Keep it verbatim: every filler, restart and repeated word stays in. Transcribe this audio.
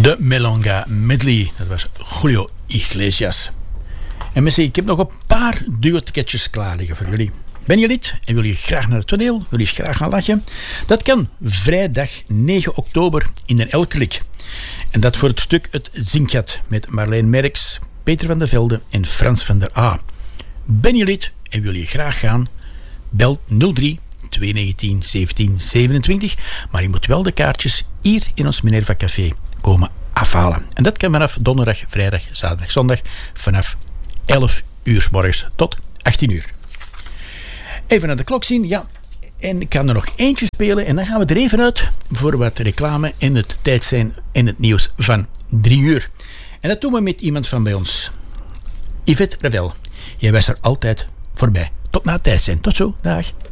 De Milonga Medley. Dat was Julio Iglesias. En mensen, ik heb nog een paar duo-ticketjes klaar liggen voor jullie. Ben je lid en wil je graag naar het toneel? Wil je graag gaan lachen? Dat kan vrijdag negen oktober in Den Elkelik. En dat voor het stuk Het Zinkgat met Marleen Merks, Peter van der Velde en Frans van der A. Ben je lid en wil je graag gaan? Bel nul drie twee negentien zeventien zevenentwintig. Maar je moet wel de kaartjes hier in ons Minerva Café komen afhalen. En dat kan vanaf donderdag, vrijdag, zaterdag, zondag vanaf elf uur 's morgens tot achttien uur. Even naar de klok zien, ja. En ik kan er nog eentje spelen en dan gaan we er even uit voor wat reclame en het tijd zijn en het nieuws van drie uur. En dat doen we met iemand van bij ons. Yvette Ravel. Jij was er altijd voor mij. Tot na het tijd zijn. Tot zo. Dag.